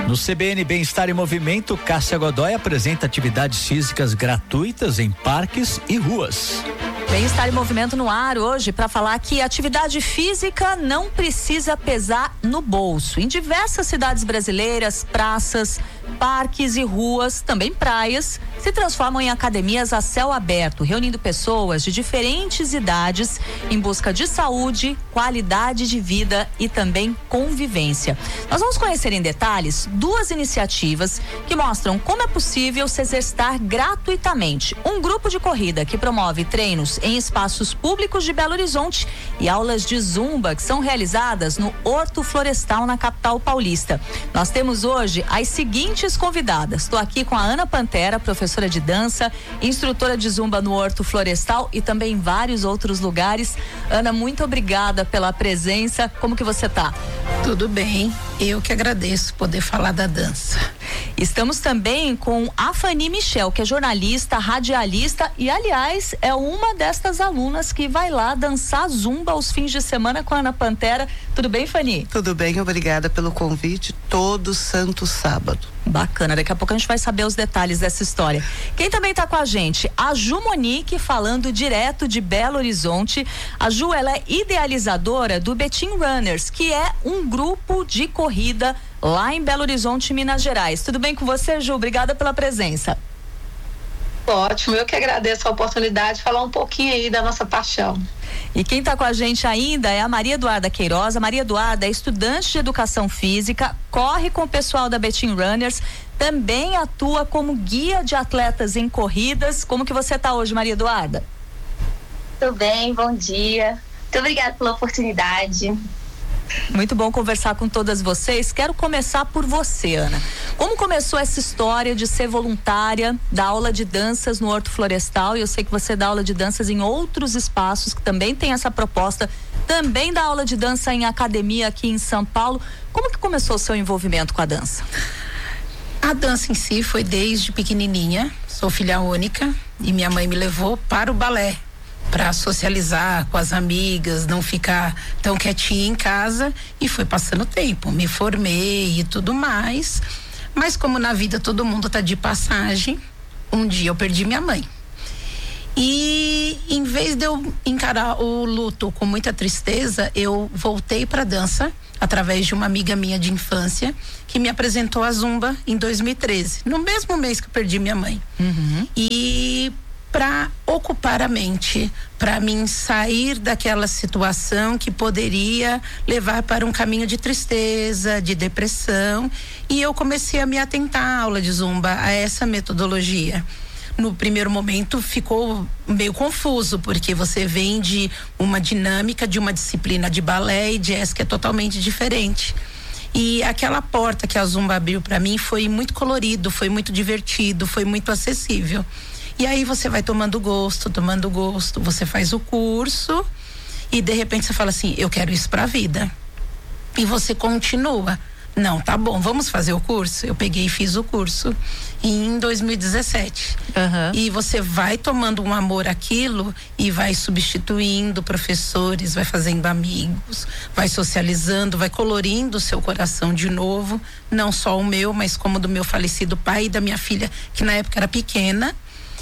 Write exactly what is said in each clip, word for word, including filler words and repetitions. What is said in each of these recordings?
No C B N Bem-Estar em Movimento, Cássia Godoy apresenta atividades físicas gratuitas em parques e ruas. Bem-Estar em Movimento no ar hoje para falar que atividade física não precisa pesar no bolso. Em diversas cidades brasileiras, praças, parques e ruas, também praias, se transformam em academias a céu aberto, reunindo pessoas de diferentes idades em busca de saúde, qualidade de vida e também convivência. Nós vamos conhecer em detalhes duas iniciativas que mostram como é possível se exercitar gratuitamente. Um grupo de corrida que promove treinos em espaços públicos de Belo Horizonte e aulas de zumba que são realizadas no Horto Florestal, na capital paulista. Nós temos hoje as seguintes convidadas. Estou aqui com a Ana Pantera, professora de dança, instrutora de zumba no Horto Florestal e também em vários outros lugares. Ana, muito obrigada pela presença. Como que você tá? Tudo bem, eu que agradeço poder falar da dança. Estamos também com a Fanny Michel, que é jornalista, radialista e, aliás, é uma destas alunas que vai lá dançar zumba aos fins de semana com a Ana Pantera. Tudo bem, Fanny? Tudo bem, obrigada pelo convite. Todo santo sábado. Bacana, daqui a pouco a gente vai saber os detalhes dessa história. Quem também está com a gente? A Ju Monique, falando direto de Belo Horizonte. A Ju, ela é idealizadora do Betim Runners, que é um grupo de corrida lá em Belo Horizonte, Minas Gerais. Tudo bem com você, Ju? Obrigada pela presença. Ótimo, eu que agradeço a oportunidade de falar um pouquinho aí da nossa paixão. E quem está com a gente ainda é a Maria Eduarda Queiroz. A Maria Eduarda é estudante de educação física, corre com o pessoal da Betim Runners, também atua como guia de atletas em corridas. Como que você está hoje, Maria Eduarda? Tudo bem, bom dia. Muito obrigada pela oportunidade. Muito bom conversar com todas vocês. Quero começar por você, Ana. Como começou essa história de ser voluntária da aula de danças no Horto Florestal? E eu sei que você dá aula de danças em outros espaços que também tem essa proposta, também dá aula de dança em academia aqui em São Paulo. Como que começou o seu envolvimento com a dança? A dança em si foi desde pequenininha. Sou filha única e minha mãe me levou para o balé, para socializar com as amigas, não ficar tão quietinha em casa, e foi passando tempo, me formei e tudo mais, mas como na vida todo mundo tá de passagem, um dia eu perdi minha mãe e em vez de eu encarar o luto com muita tristeza, eu voltei para dança através de uma amiga minha de infância que me apresentou a zumba em dois mil e treze, no mesmo mês que eu perdi minha mãe. Uhum. E para ocupar a mente, para mim sair daquela situação que poderia levar para um caminho de tristeza, de depressão, e eu comecei a me atentar à aula de zumba, a essa metodologia. No primeiro momento ficou meio confuso, porque você vem de uma dinâmica de uma disciplina de balé e jazz que é totalmente diferente. E aquela porta que a zumba abriu para mim foi muito colorido, foi muito divertido, foi muito acessível. E aí você vai tomando gosto, tomando gosto, você faz o curso e de repente você fala assim, eu quero isso pra vida. E você continua. Não, tá bom, vamos fazer o curso? Eu peguei e fiz o curso em dois mil e dezessete. Uhum. E você vai tomando um amor àquilo e vai substituindo professores, vai fazendo amigos, vai socializando, vai colorindo o seu coração de novo. Não só o meu, mas como do meu falecido pai e da minha filha, que na época era pequena.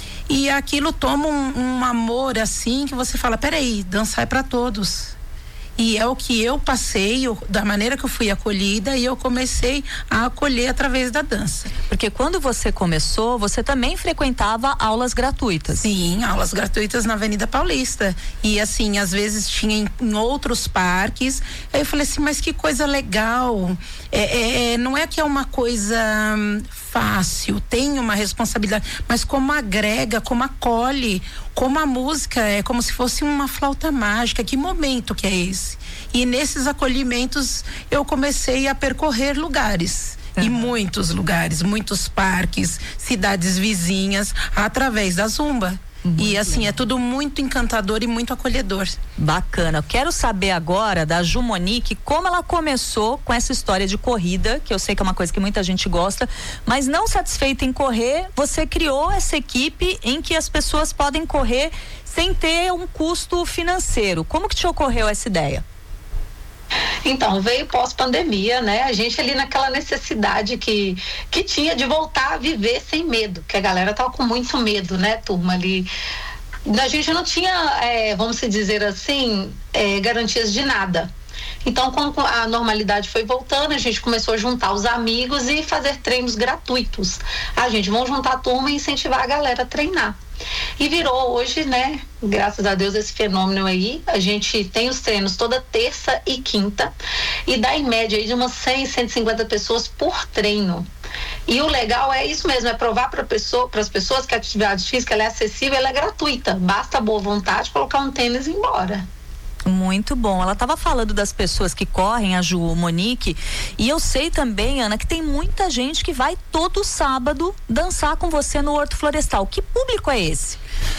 E aquilo toma um, um amor assim que você fala, peraí, dançar é pra todos. E é o que eu passei, eu, da maneira que eu fui acolhida, e eu comecei a acolher através da dança. Porque quando você começou, você também frequentava aulas gratuitas. Sim, aulas gratuitas na Avenida Paulista. E assim, às vezes tinha em, em outros parques. Aí eu falei assim, mas que coisa legal. É, é, é, não é que é uma coisa hum, fácil, tem uma responsabilidade, mas como agrega, como acolhe, como a música é como se fosse uma flauta mágica. Que momento que é esse? E nesses acolhimentos eu comecei a percorrer lugares. Uhum. E muitos lugares, muitos parques, cidades vizinhas, através da zumba. Muito e assim, legal. É tudo muito encantador e muito acolhedor. Bacana. Quero saber agora da Ju Monique como ela começou com essa história de corrida, que eu sei que é uma coisa que muita gente gosta, mas não satisfeita em correr, você criou essa equipe em que as pessoas podem correr sem ter um custo financeiro. Como que te ocorreu essa ideia? Então, veio pós-pandemia, né? A gente ali naquela necessidade que, que tinha de voltar a viver sem medo, que a galera tava com muito medo, né, turma, ali. A gente não tinha, é, vamos dizer assim, é, garantias de nada. Então, quando a normalidade foi voltando, a gente começou a juntar os amigos e fazer treinos gratuitos. A gente, vamos juntar a turma e incentivar a galera a treinar. E virou hoje, né, graças a Deus, esse fenômeno aí. A gente tem os treinos toda terça e quinta e dá em média aí de umas cem, cento e cinquenta pessoas por treino. E o legal é isso mesmo, é provar para pessoa, para as pessoas que a atividade física ela é acessível, ela é gratuita. Basta boa vontade, colocar um tênis e ir embora. Muito bom. Ela estava falando das pessoas que correm, a Ju, Monique, e eu sei também, Ana, que tem muita gente que vai todo sábado dançar com você no Horto Florestal. Que público é esse?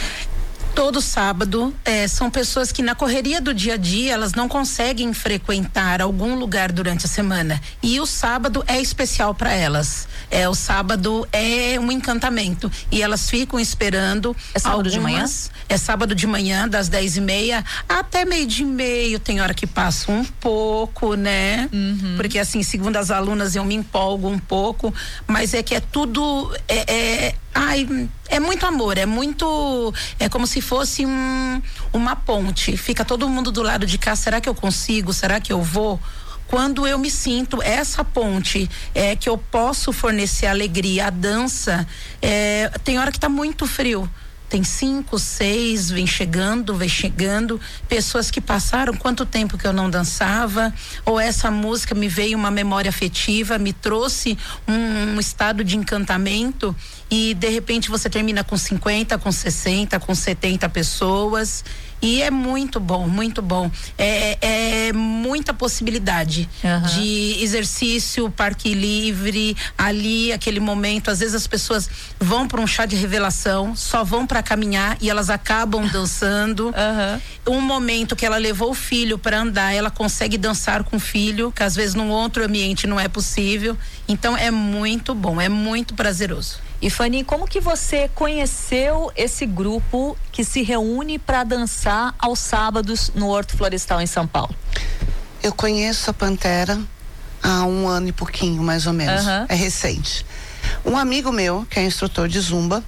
Todo sábado, é, são pessoas que na correria do dia a dia elas não conseguem frequentar algum lugar durante a semana, e o sábado é especial para elas. É, o sábado é um encantamento e elas ficam esperando. É sábado algumas, de manhã? É sábado de manhã, das dez e meia até meio dia e meio. Tem hora que passa um pouco, né? Uhum. Porque assim, segundo as alunas, eu me empolgo um pouco, mas é que é tudo é, é ai, é muito amor, é muito, é como se fosse um, uma ponte. Fica todo mundo do lado de cá. Será que eu consigo? Será que eu vou? Quando eu me sinto essa ponte, é que eu posso fornecer alegria, a dança, é, tem hora que tá muito frio. Tem cinco, seis, vem chegando, vem chegando, pessoas que passaram quanto tempo que eu não dançava, ou essa música me veio uma memória afetiva, me trouxe um, um estado de encantamento, e de repente você termina com cinquenta, com sessenta, com setenta pessoas. E é muito bom, muito bom. É, é muita possibilidade uhum. de exercício, parque livre, ali, aquele momento. Às vezes as pessoas vão para um chá de revelação, só vão para caminhar e elas acabam dançando. Uhum. Um momento que ela levou o filho para andar, ela consegue dançar com o filho, que às vezes num outro ambiente não é possível. Então é muito bom, é muito prazeroso. E Fanny, como que você conheceu esse grupo que se reúne para dançar aos sábados no Horto Florestal em São Paulo? Eu conheço a Pantera há um ano e pouquinho, mais ou menos. Uhum. É recente. Um amigo meu, que é instrutor de zumba,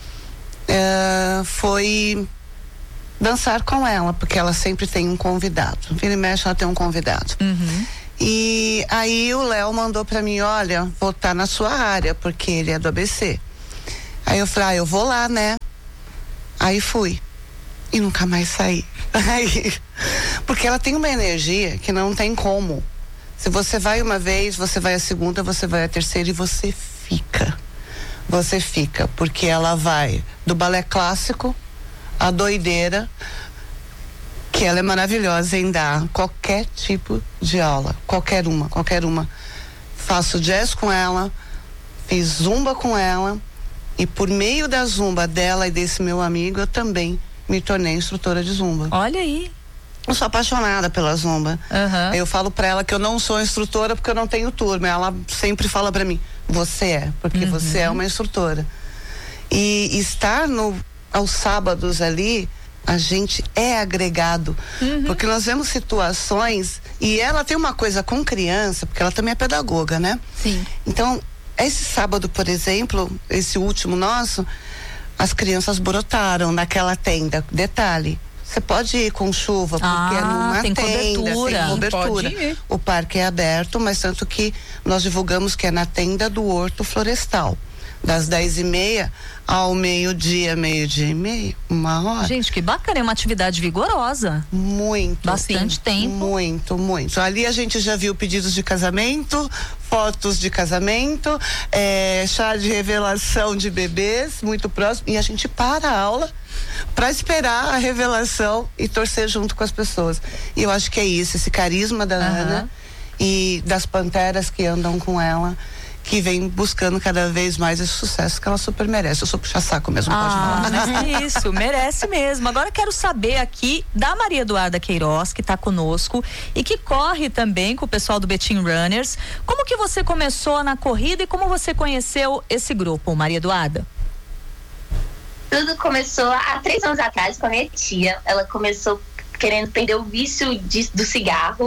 é, foi dançar com ela, porque ela sempre tem um convidado. Vira e mexe, ela tem um convidado. Uhum. E aí o Léo mandou pra mim, olha, vou estar na sua área, porque ele é do A B C. Aí eu falei, ah, eu vou lá, né? Aí fui. E nunca mais saí. Aí, porque ela tem uma energia que não tem como. Se você vai uma vez, você vai a segunda, você vai a terceira e você fica. Você fica, porque ela vai do balé clássico à doideira, que ela é maravilhosa em dar qualquer tipo de aula, qualquer uma, qualquer uma. Faço jazz com ela, fiz zumba com ela, e por meio da zumba dela e desse meu amigo, eu também me tornei instrutora de zumba. Olha aí. Eu sou apaixonada pela zumba. Uhum. Eu falo pra ela que eu não sou instrutora porque eu não tenho turma. Ela sempre fala pra mim, você é, porque uhum. você é uma instrutora. E estar no, aos sábados ali, a gente é agregado, uhum. porque nós vemos situações, e ela tem uma coisa com criança, porque ela também é pedagoga, né? Sim. Então, esse sábado, por exemplo, esse último nosso, as crianças brotaram naquela tenda. Detalhe, você pode ir com chuva, porque ah, é numa tem tenda, cobertura. tem cobertura. O parque é aberto, mas tanto que nós divulgamos que é na tenda do Horto Florestal. Das dez e meia ao meio-dia, meio-dia e meio, uma hora. Gente, que bacana, é uma atividade vigorosa. Muito. Bastante sim, tempo. Muito, muito. Ali a gente já viu pedidos de casamento, fotos de casamento, é, chá de revelação de bebês, muito próximo, e a gente para a aula para esperar a revelação e torcer junto com as pessoas. E eu acho que é isso, esse carisma da uhum. Ana e das panteras que andam com ela, que vem buscando cada vez mais esse sucesso que ela super merece. Eu sou puxa-saco mesmo, pode ah, falar. Mas isso, merece mesmo. Agora eu quero saber aqui da Maria Eduarda Queiroz, que está conosco e que corre também com o pessoal do Betim Runners. Como que você começou na corrida e como você conheceu esse grupo, Maria Eduarda? Tudo começou há três anos atrás com a minha tia. Ela começou querendo perder o vício de, do cigarro.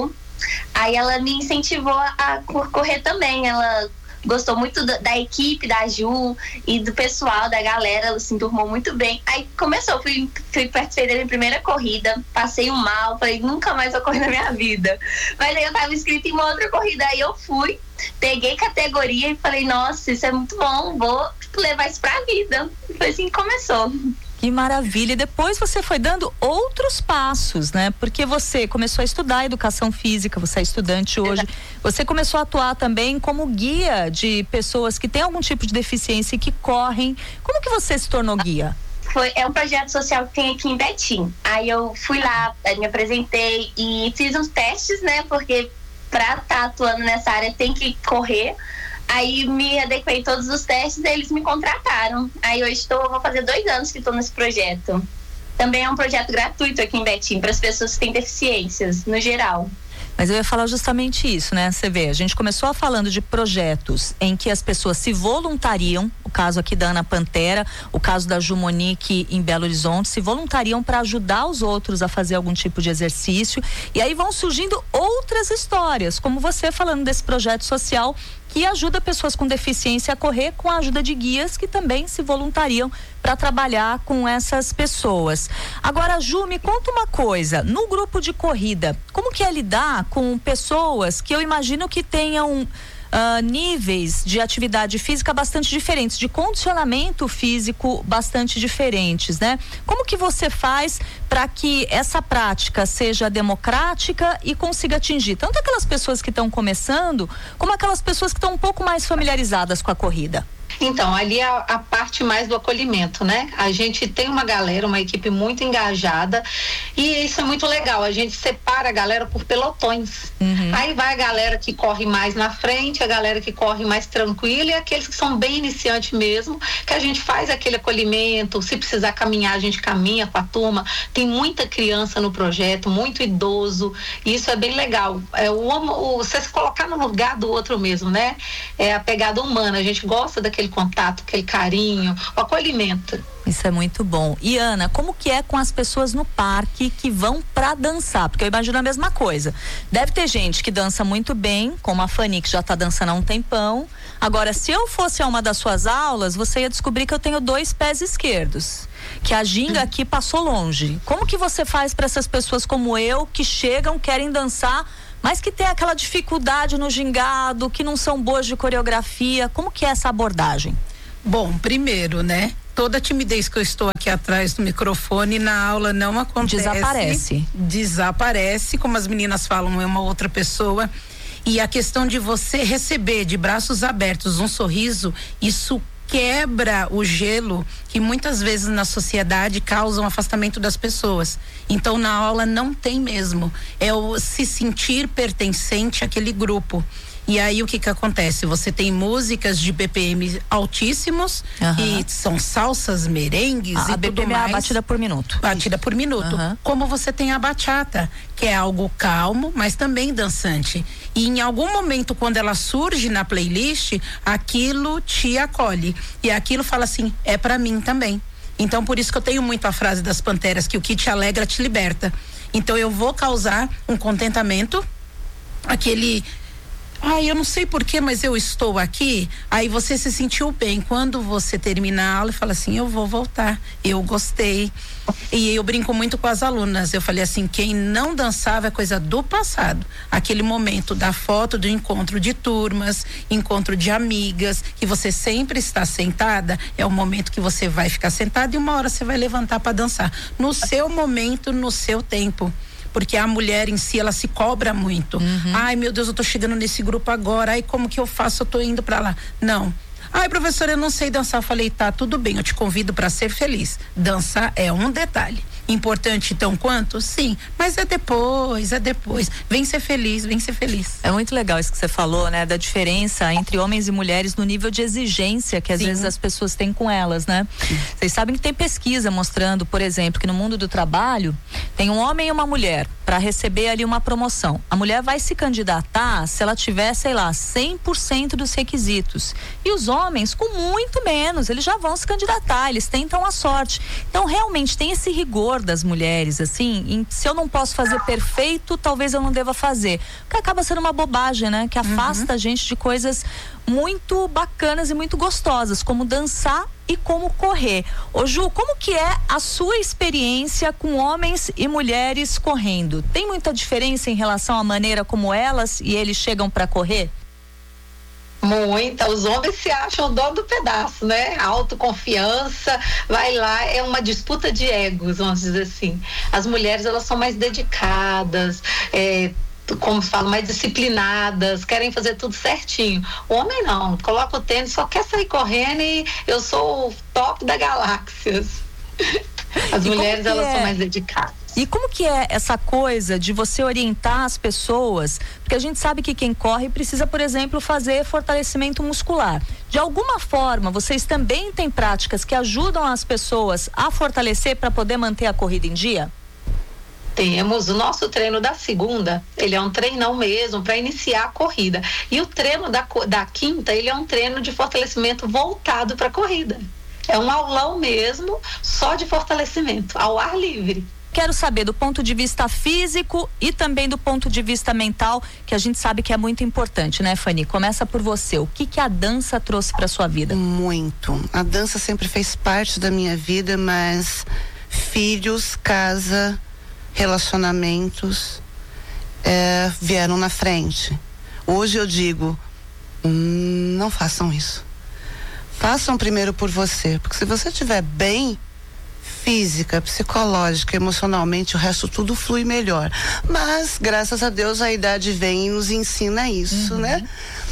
Aí ela me incentivou a correr também. Ela gostou muito da, da equipe, da Ju e do pessoal, da galera, ela se enturmou muito bem. Aí começou, fui, fui participei da minha primeira corrida, passei um mal, falei, nunca mais vou correr na minha vida. Mas aí eu tava inscrita em uma outra corrida, aí eu fui, peguei categoria e falei, nossa, isso é muito bom, vou levar isso pra vida. E foi assim que começou. Que maravilha. E depois você foi dando outros passos, né? Porque você começou a estudar educação física, você é estudante hoje. Você começou a atuar também como guia de pessoas que têm algum tipo de deficiência e que correm. Como que você se tornou guia? Foi, é um projeto social que tem aqui em Betim. Aí eu fui lá, me apresentei e fiz uns testes, né? Porque pra estar atuando nessa área tem que correr. Aí me adequei todos os testes e eles me contrataram. Aí eu estou, vou fazer dois anos que estou nesse projeto. Também é um projeto gratuito aqui em Betim para as pessoas que têm deficiências, no geral. Mas eu ia falar justamente isso, né? Você vê, a gente começou falando de projetos em que as pessoas se voluntariam, o caso aqui da Ana Pantera, o caso da Ju Monique em Belo Horizonte, se voluntariam para ajudar os outros a fazer algum tipo de exercício. E aí vão surgindo outras histórias, como você falando desse projeto social que ajuda pessoas com deficiência a correr com a ajuda de guias que também se voluntariam para trabalhar com essas pessoas. Agora, Ju, me conta uma coisa, no grupo de corrida, como que é lidar com pessoas que eu imagino que tenham Uh, níveis de atividade física bastante diferentes, de condicionamento físico bastante diferentes, né? Como que você faz para que essa prática seja democrática e consiga atingir tanto aquelas pessoas que estão começando, como aquelas pessoas que estão um pouco mais familiarizadas com a corrida? Então, ali é a, a parte mais do acolhimento, né? A gente tem uma galera, uma equipe muito engajada e isso é muito legal, a gente separa a galera por pelotões. Uhum. Aí vai a galera que corre mais na frente, a galera que corre mais tranquila e aqueles que são bem iniciantes mesmo, que a gente faz aquele acolhimento, se precisar caminhar, a gente caminha com a turma. Tem muita criança no projeto, muito idoso, e isso é bem legal. É o, o, você se colocar no lugar do outro mesmo, né? É a pegada humana, a gente gosta daquele contato, aquele carinho, o acolhimento. Isso é muito bom. E Ana, como que é com as pessoas no parque que vão pra dançar? Porque eu imagino a mesma coisa. Deve ter gente que dança muito bem, como a Fanny, que já tá dançando há um tempão. Agora, se eu fosse a uma das suas aulas, você ia descobrir que eu tenho dois pés esquerdos. Que a ginga aqui passou longe. Como que você faz para essas pessoas como eu, que chegam, querem dançar, mas que tem aquela dificuldade no gingado, que não são boas de coreografia? Como que é essa abordagem? Bom, primeiro, né? Toda a timidez que eu estou aqui atrás do microfone na aula não acontece. Desaparece. Desaparece, como as meninas falam, é uma outra pessoa. E a questão de você receber de braços abertos um sorriso, isso quebra o gelo que muitas vezes na sociedade causa um afastamento das pessoas. Então na aula não tem mesmo, é o se sentir pertencente àquele grupo. E aí o que que acontece? Você tem músicas de B P M altíssimos, uhum. e são salsas, merengues a, e a B P M tudo mais. É a batida por minuto. Batida por minuto. Uhum. Como você tem a bachata, que é algo calmo, mas também dançante. E em algum momento, quando ela surge na playlist, aquilo te acolhe. E aquilo fala assim, é pra mim também. Então por isso que eu tenho muito a frase das Panteras, que o que te alegra te liberta. Então eu vou causar um contentamento, aquele... Ai, eu não sei porquê, mas eu estou aqui. Aí você se sentiu bem. Quando você termina a aula e fala assim, eu vou voltar, eu gostei. E eu brinco muito com as alunas. Eu falei assim, quem não dançava é coisa do passado. Aquele momento da foto do encontro de turmas, encontro de amigas, que você sempre está sentada, é o momento que você vai ficar sentada e uma hora você vai levantar para dançar. No seu momento, no seu tempo. Porque a mulher em si, ela se cobra muito. Uhum. Ai, meu Deus, eu tô chegando nesse grupo agora. Ai, como que eu faço? Eu tô indo pra lá. Não. Ai, professora, eu não sei dançar. Eu falei, tá, tudo bem, eu te convido para ser feliz. Dançar é um detalhe. Importante tão quanto? Sim, mas é depois, é depois. Vem ser feliz, vem ser feliz. É muito legal isso que você falou, né? Da diferença entre homens e mulheres no nível de exigência que às Sim. vezes as pessoas têm com elas, né? Sim. Vocês sabem que tem pesquisa mostrando, por exemplo, que no mundo do trabalho tem um homem e uma mulher para receber ali uma promoção. A mulher vai se candidatar se ela tiver, sei lá, cem por cento dos requisitos. E os homens com muito menos, eles já vão se candidatar, eles tentam a sorte. Então realmente tem esse rigor dor das mulheres, assim, em, se eu não posso fazer perfeito, talvez eu não deva fazer. Que acaba sendo uma bobagem, né? Que afasta uhum. a gente de coisas muito bacanas e muito gostosas, como dançar e como correr. Ô Ju, como que é a sua experiência com homens e mulheres correndo? Tem muita diferença em relação à maneira como elas e eles chegam para correr? Muita, os homens se acham o dono do pedaço, né? A autoconfiança, vai lá, é uma disputa de egos, vamos dizer assim. As mulheres, elas são mais dedicadas, é, como se fala, mais disciplinadas, querem fazer tudo certinho. O homem não, coloca o tênis, só quer sair correndo e eu sou o top da galáxia. As e mulheres, elas é? são mais dedicadas. E como que é essa coisa de você orientar as pessoas? Porque a gente sabe que quem corre precisa, por exemplo, fazer fortalecimento muscular. De alguma forma, vocês também têm práticas que ajudam as pessoas a fortalecer para poder manter a corrida em dia? Temos o nosso treino da segunda, ele é um treinão mesmo para iniciar a corrida. E o treino da, da quinta, ele é um treino de fortalecimento voltado para a corrida. É um aulão mesmo, só de fortalecimento, ao ar livre. Quero saber do ponto de vista físico e também do ponto de vista mental, que a gente sabe que é muito importante, né, Fanny? Começa por você. O que que a dança trouxe para sua vida? Muito. A dança sempre fez parte da minha vida, mas filhos, casa, relacionamentos é, vieram na frente. Hoje eu digo, hum, não façam isso. Façam primeiro por você, porque se você estiver bem, física, psicológica, emocionalmente, o resto tudo flui melhor. Mas, graças a Deus, a idade vem e nos ensina isso, uhum. né?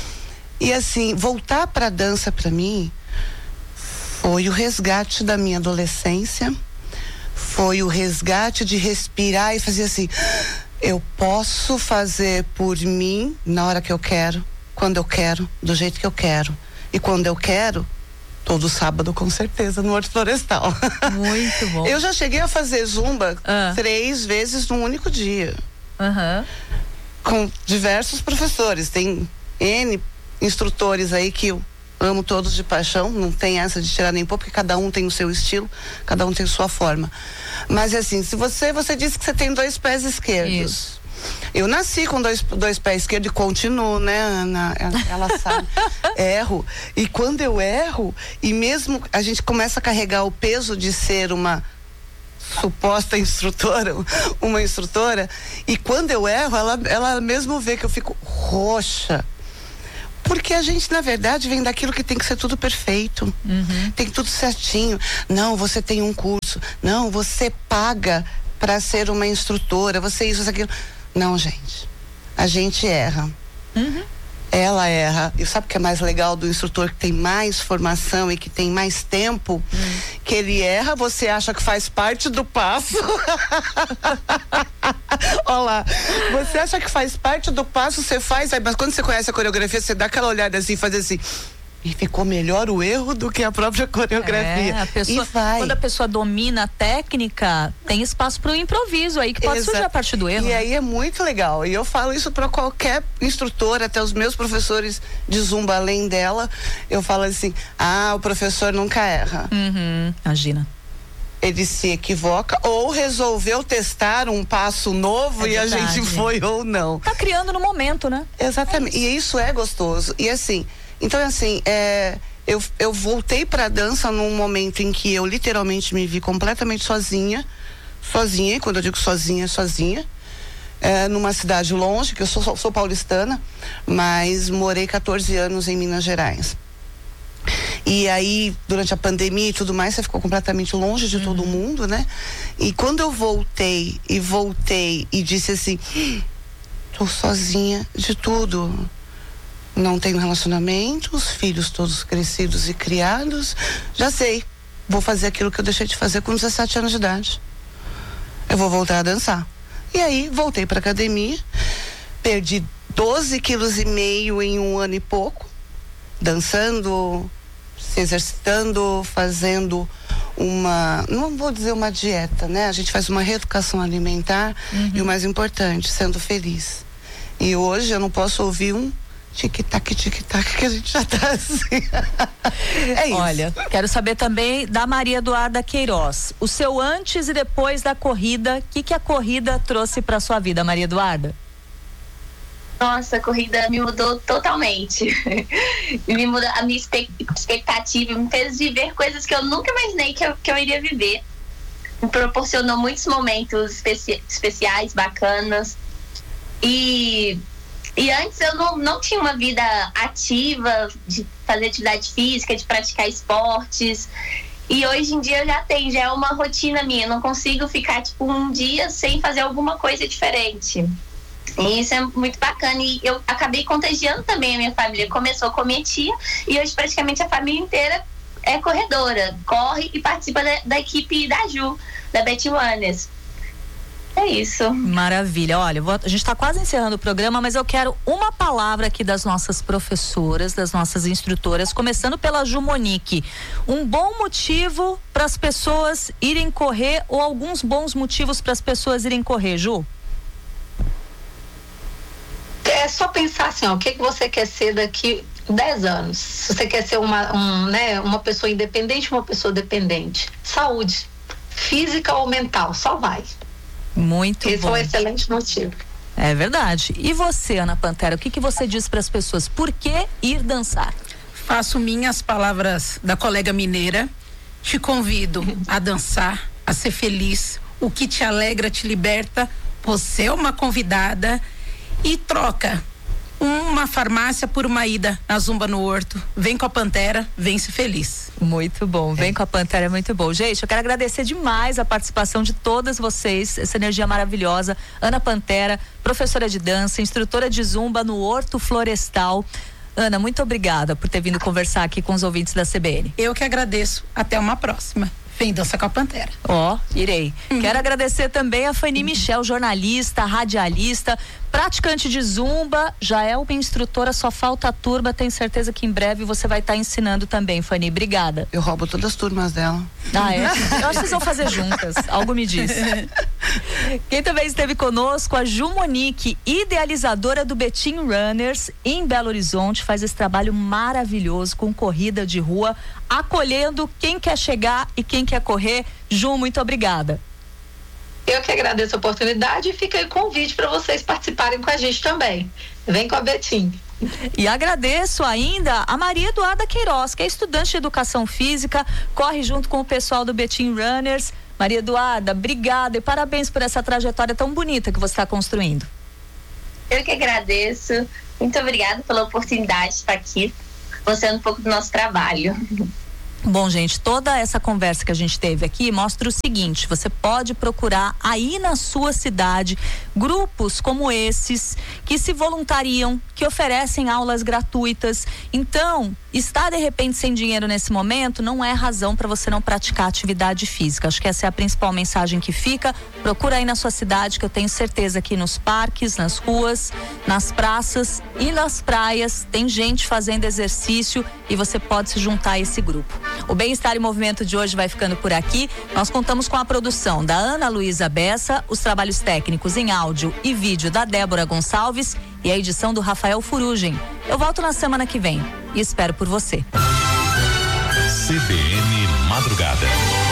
E assim, voltar para a dança para mim foi o resgate da minha adolescência, foi o resgate de respirar e fazer assim, eu posso fazer por mim na hora que eu quero, quando eu quero, do jeito que eu quero. E quando eu quero, todo sábado, com certeza, no Horto Florestal. Muito bom. Eu já cheguei a fazer zumba ah. três vezes num único dia. Uhum. Com diversos professores. Tem N instrutores aí que eu amo todos de paixão. Não tem essa de tirar nem pôr, porque cada um tem o seu estilo, cada um tem a sua forma. Mas assim, se você, você disse que você tem dois pés esquerdos. Isso. Eu nasci com dois, dois pés esquerdos e continuo, né, Ana? Ela sabe. Erro. E quando eu erro, e mesmo a gente começa a carregar o peso de ser uma suposta instrutora, uma instrutora, e quando eu erro, ela, ela mesmo vê que eu fico roxa. Porque a gente, na verdade, vem daquilo que tem que ser tudo perfeito. Uhum. Tem tudo certinho. Não, você tem um curso. Não, você paga para ser uma instrutora. Você isso, aquilo. Não, gente. A gente erra. Uhum. Ela erra. E sabe o que é mais legal do instrutor que tem mais formação e que tem mais tempo? Uhum. Que ele erra, você acha que faz parte do passo. Olha lá. Você acha que faz parte do passo, você faz, aí, mas quando você conhece a coreografia, você dá aquela olhada assim, faz assim. E ficou melhor o erro do que a própria coreografia. É, a pessoa, e vai. Quando a pessoa domina a técnica, tem espaço para o improviso aí, que pode Exato. surgir a partir do erro. E né? aí é muito legal. E eu falo isso para qualquer instrutor, até os meus professores de zumba, além dela, eu falo assim, ah, o professor nunca erra. Uhum, imagina. Ele se equivoca ou resolveu testar um passo novo é e verdade. a gente foi ou não. Tá criando no momento, né? Exatamente. É e isso é gostoso. E assim, então assim, é, eu, eu voltei pra dança num momento em que eu literalmente me vi completamente sozinha, sozinha, e quando eu digo sozinha, sozinha, é, numa cidade longe, que eu sou, sou paulistana, mas morei quatorze anos em Minas Gerais. E aí, durante a pandemia e tudo mais, você ficou completamente longe de uhum. todo mundo, né? E quando eu voltei, e voltei, e disse assim, tô sozinha de tudo. Não tenho relacionamento, os filhos todos crescidos e criados. Já sei, vou fazer aquilo que eu deixei de fazer com dezessete anos de idade. Eu vou voltar a dançar. E aí, voltei pra academia, perdi doze quilos e meio em um ano e pouco, dançando, se exercitando, fazendo uma, não vou dizer uma dieta, né? A gente faz uma reeducação alimentar uhum. e o mais importante, sendo feliz. E hoje eu não posso ouvir um tic-tac, tic-tac, que a gente já tá assim. É isso. Olha, quero saber também da Maria Eduarda Queiroz. O seu antes e depois da corrida, o que, que a corrida trouxe para sua vida, Maria Eduarda? Nossa, a corrida me mudou totalmente. Me mudou a minha expectativa, me fez viver coisas que eu nunca imaginei que eu, que eu iria viver. Me proporcionou muitos momentos especi- especiais, bacanas. E, e antes eu não, não tinha uma vida ativa, de fazer atividade física, de praticar esportes. E hoje em dia eu já tenho, já é uma rotina minha. Eu não consigo ficar tipo um dia sem fazer alguma coisa diferente. E isso é muito bacana. E eu acabei contagiando também a minha família. Começou com a minha tia e hoje praticamente a família inteira é corredora. Corre e participa da, da equipe da Ju, da Betty Runners. É isso. Maravilha. Olha, vou, a gente está quase encerrando o programa, mas eu quero uma palavra aqui das nossas professoras, das nossas instrutoras, começando pela Ju Monique. Um bom motivo para as pessoas irem correr ou alguns bons motivos para as pessoas irem correr, Ju? É só pensar assim, ó, o que, que você quer ser daqui dez anos? Se você quer ser uma, um, né, uma pessoa independente, uma pessoa dependente. Saúde, física ou mental, só vai. Muito Esse bom. é um excelente motivo. É verdade. E você, Ana Pantera, o que, que você diz para as pessoas? Por que ir dançar? Faço minhas palavras da colega mineira. Te convido a dançar, a ser feliz. O que te alegra, te liberta. Você é uma convidada. E troca uma farmácia por uma ida na Zumba no Horto. Vem com a Pantera, vem se feliz. Muito bom, vem é. com a Pantera, é muito bom. Gente, eu quero agradecer demais a participação de todas vocês, essa energia maravilhosa. Ana Pantera, professora de dança, instrutora de Zumba no Horto Florestal. Ana, muito obrigada por ter vindo conversar aqui com os ouvintes da C B N. Eu que agradeço. Até uma próxima. Vem dançar com a Pantera. Ó, oh, irei. Uhum. Quero agradecer também a Fanny Michel, jornalista, radialista, praticante de Zumba, já é uma instrutora, só falta a turma, tenho certeza que em breve você vai estar tá ensinando também, Fanny. Obrigada. Eu roubo todas as turmas dela. Ah, é? Eu acho que vocês vão fazer juntas, algo me diz. Quem também esteve conosco, a Ju Monique, idealizadora do Betim Runners em Belo Horizonte, faz esse trabalho maravilhoso com corrida de rua, acolhendo quem quer chegar e quem quer correr. Ju, muito obrigada. Eu que agradeço a oportunidade e fica aí o convite para vocês participarem com a gente também. Vem com a Betim. E agradeço ainda a Maria Eduarda Queiroz, que é estudante de educação física, corre junto com o pessoal do Betim Runners. Maria Eduarda, obrigada e parabéns por essa trajetória tão bonita que você está construindo. Eu que agradeço. Muito obrigada pela oportunidade de estar aqui, mostrando um pouco do nosso trabalho. Bom, gente, toda essa conversa que a gente teve aqui mostra o seguinte: você pode procurar aí na sua cidade grupos como esses que se voluntariam, que oferecem aulas gratuitas. Então, estar de repente sem dinheiro nesse momento não é razão para você não praticar atividade física. Acho que essa é a principal mensagem que fica. Procura aí na sua cidade, que eu tenho certeza que nos parques, nas ruas, nas praças e nas praias tem gente fazendo exercício e você pode se juntar a esse grupo. O Bem-Estar em Movimento de hoje vai ficando por aqui. Nós contamos com a produção da Ana Luísa Bessa, os trabalhos técnicos em áudio e vídeo da Débora Gonçalves e a edição do Rafael Furugem. Eu volto na semana que vem e espero por você. C B N Madrugada.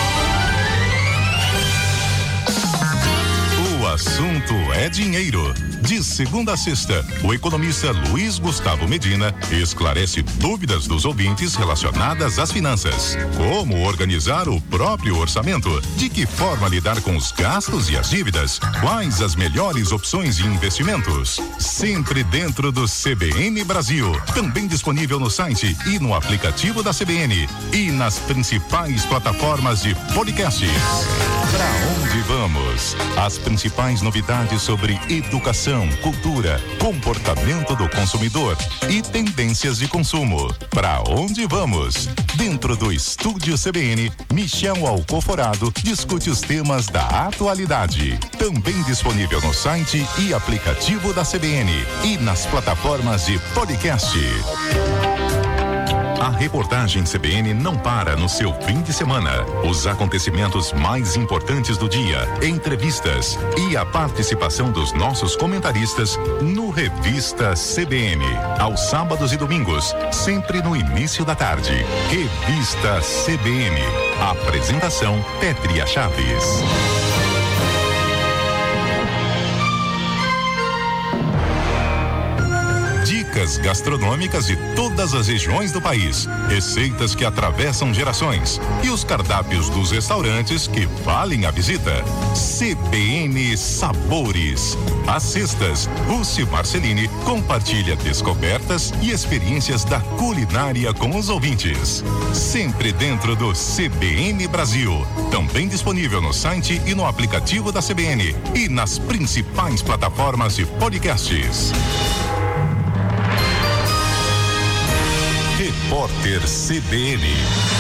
O assunto é dinheiro. De segunda a sexta, o economista Luiz Gustavo Medina esclarece dúvidas dos ouvintes relacionadas às finanças. Como organizar o próprio orçamento? De que forma lidar com os gastos e as dívidas? Quais as melhores opções de investimentos? Sempre dentro do C B N Brasil. Também disponível no site e no aplicativo da C B N. E nas principais plataformas de podcasts. Pra onde vamos? As principais novidades sobre educação, cultura, comportamento do consumidor e tendências de consumo. Pra onde vamos? Dentro do Estúdio C B N, Michel Alcoforado discute os temas da atualidade. Também disponível no site e aplicativo da C B N e nas plataformas de podcast. A reportagem C B N não para no seu fim de semana. Os acontecimentos mais importantes do dia, entrevistas e a participação dos nossos comentaristas no Revista C B N. Aos sábados e domingos, sempre no início da tarde. Revista C B N. Apresentação Pétria Chaves. Dicas gastronômicas de todas as regiões do país, receitas que atravessam gerações e os cardápios dos restaurantes que valem a visita. C B N Sabores. Às sextas, Rússi Marcelini compartilha descobertas e experiências da culinária com os ouvintes. Sempre dentro do C B N Brasil. Também disponível no site e no aplicativo da C B N e nas principais plataformas de podcasts. Repórter C B N.